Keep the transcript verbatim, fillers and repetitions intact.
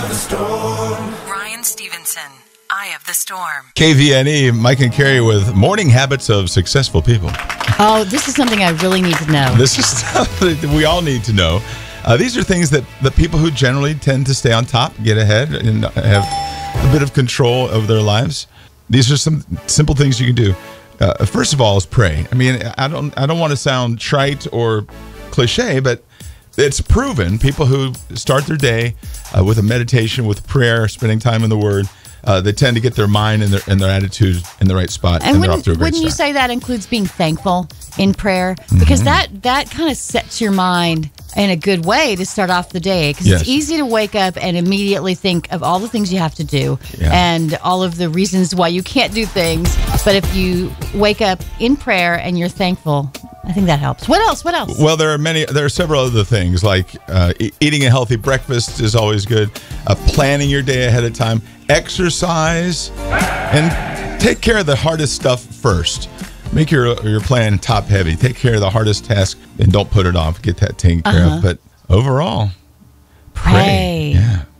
The storm. Ryan Stevenson, Eye of the Storm. K V N E, Mike and Carrie with Morning Habits of Successful People. Oh, this is something I really need to know. This is something that we all need to know. Uh, these are things that the people who generally tend to stay on top, get ahead, and have a bit of control over their lives. These are some simple things you can do. Uh, first of all is pray. I mean, I don't, I don't want to sound trite or cliche, but it's proven people who start their day uh, with a meditation, with prayer, spending time in the Word, uh, they tend to get their mind and their and their attitude in the right spot, and, and they're off to a great wouldn't you start. say that includes being thankful in prayer? Because mm-hmm. that that kind of sets your mind in a good way to start off the day. Because Yes. it's easy to wake up and immediately think of all the things you have to do Yeah. and all of the reasons why you can't do things. But if you wake up in prayer and you're thankful, I think that helps. What else? What else? Well, there are many. There are several other things like uh, e- eating a healthy breakfast is always good. Uh, planning your day ahead of time, exercise, and take care of the hardest stuff first. Make your your plan top heavy. Take care of the hardest task and don't put it off. Get that taken care Uh-huh. of. But overall, Pray. pray. Yeah.